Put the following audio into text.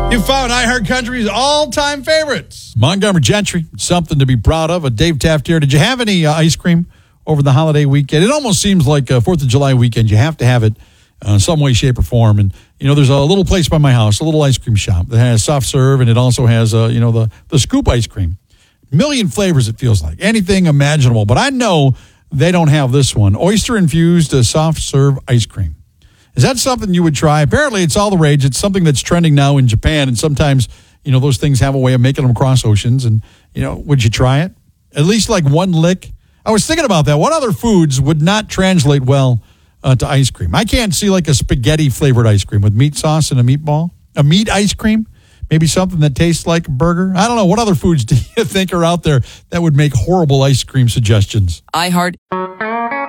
You found iHeart Country's all-time favorites. Montgomery Gentry, something to be proud of. Dave Taft here. Did you have any ice cream over the holiday weekend? It almost seems like 4th of July weekend. You have to have it in some way, shape, or form. And, there's a little place by my house, a little ice cream shop that has soft serve, and it also has, the scoop ice cream. Million flavors, it feels like. Anything imaginable. But I know they don't have this one. Oyster-infused soft serve ice cream. Is that something you would try? Apparently, it's all the rage. It's something that's trending now in Japan, and sometimes, those things have a way of making them cross oceans. And, would you try it? At least like one lick? I was thinking about that. What other foods would not translate well to ice cream? I can't see like a spaghetti-flavored ice cream with meat sauce and a meatball. A meat ice cream? Maybe something that tastes like a burger? I don't know. What other foods do you think are out there that would make horrible ice cream suggestions? iHeart.